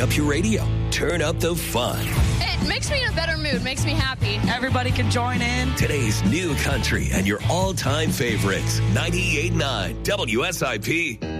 turn up your radio. Turn up the fun. It makes me in a better mood, makes me happy. Everybody can join in. Today's new country and your all-time favorites. 98.9 WSIP.